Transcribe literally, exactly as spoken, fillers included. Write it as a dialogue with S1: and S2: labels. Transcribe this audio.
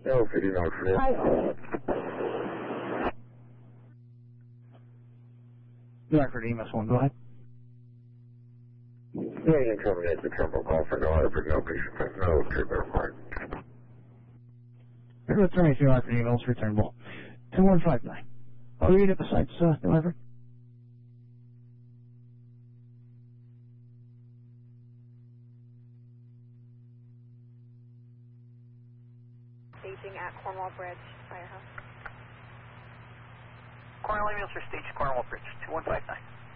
S1: Oh, fifty-nine for you.
S2: Record E M S one, go ahead.
S1: Yeah, you terminate the Trumbull call for no airport, no patient, no trip airport.
S2: Return to Record E M S returnable. two one five nine. I'll read it besides, uh, delivered.
S3: Staging at Cornwall Bridge, Firehouse.
S4: Cornwall ambulance for stage Cornwall Bridge, two one five nine.